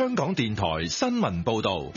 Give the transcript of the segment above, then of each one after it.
香港電台新聞報道。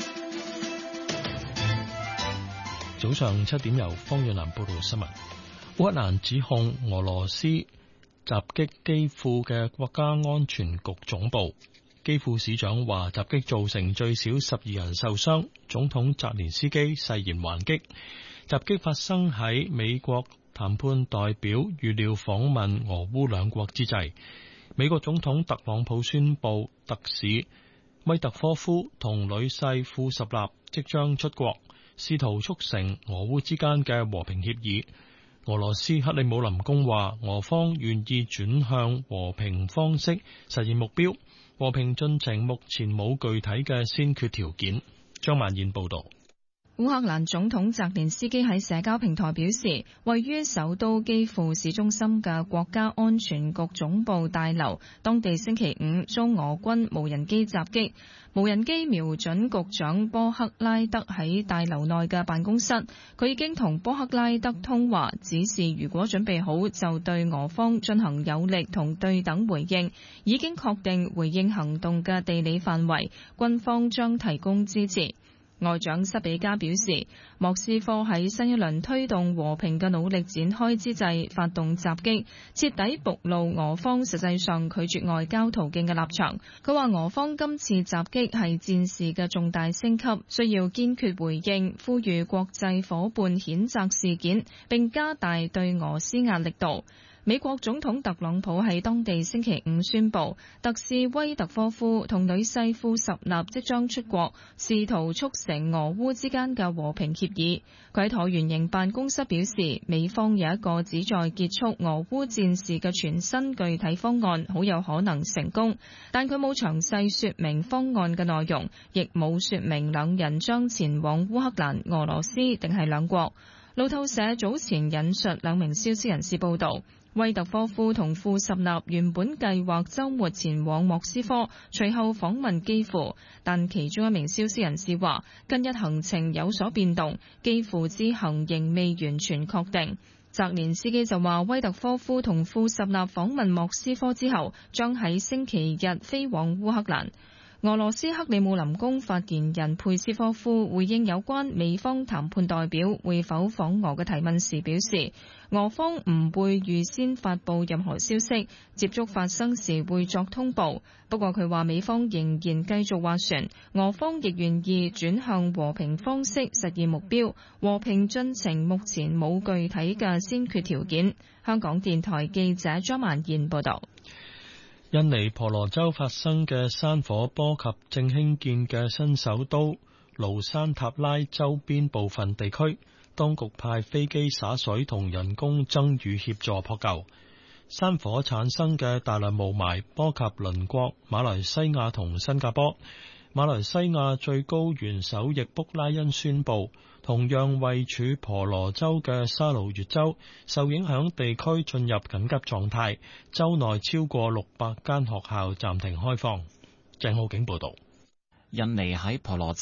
早上7點，由方遠南報道新聞。烏克蘭指控俄羅斯襲擊基輔嘅國家安全局總部。基輔市長話襲擊造成最少12人受傷，總統澤連斯基誓言還擊。襲擊發生喺美國談判代表預料訪問俄烏兩國之際。美國總統特朗普宣布特使威特科夫同女婿庫什納即將出國，試圖促成俄烏之間嘅和平協議。俄羅斯克里姆林宮話，俄方願意轉向和平方式實現目標，和平進程目前冇具體嘅先決條件。張曼燕報道。 烏克蘭總統澤連斯基喺社交平台表示，位於首都基輔市中心嘅國家安全局總部大樓，當地星期五遭俄軍無人機襲擊，無人機瞄準局長波克拉德喺大樓內嘅辦公室，佢已經同波克拉德通話，指示如果準備好就對俄方進行有力同對等回應，已經確定回應行動嘅地理範圍，軍方將提供支持。外長塞比加表示，莫斯科喺新一輪推動和平嘅努力展開之際發動襲擊，徹底暴露俄方實際上拒絕外交途徑嘅立場。佢話俄方今次襲擊係戰事嘅重大升級，需要堅決回應，呼籲國際夥伴譴責事件，並加大對俄施壓力度。美國總統特朗普喺當地星期五宣布，特使威特科夫同女婿庫什納即將出國，試圖促成俄烏之間嘅和平協議。佢喺橢圓形辦公室表示，美方有一個旨在結束俄烏戰事嘅全新具體方案，好有可能成功，但佢冇詳細說明方案嘅內容，亦冇說明兩人將前往烏克蘭、俄羅斯定係兩國。路透社早前引述兩名消息人士報道，威特科夫同庫什納原本計劃週末前往莫斯科，隨後訪問基輔，但其中一名消息人士話，近日行程有所變動，基輔之行仍未完全確定。澤連斯基就話，威特科夫同庫什納訪問莫斯科之後，將喺星期日飛往烏克蘭。俄羅斯克里姆林宮發言人佩斯科夫回應有關美方談判代表會否訪俄嘅提問時表示，俄方唔會預先發布任何消息，接觸發生時會作通報。不過佢話美方仍然繼續斡旋，俄方亦願意轉向和平方式實現目標，和平進程目前冇具體嘅先決條件。香港電台記者張曼燕報道。 印尼婆羅洲發生嘅山火波及正興建嘅新首都盧山塔拉周邊部分地區，當局派飛機灑水同人工增雨協助撲救。山火產生嘅大量霧霾波及鄰國馬來西亞同新加坡。馬來西亞最高元首易卜拉欣宣布，同樣位處婆羅洲嘅沙勞越州受影響地區進入緊急狀態，州內超過600間學校暫停開放。鄭浩景報道。 印尼喺婆羅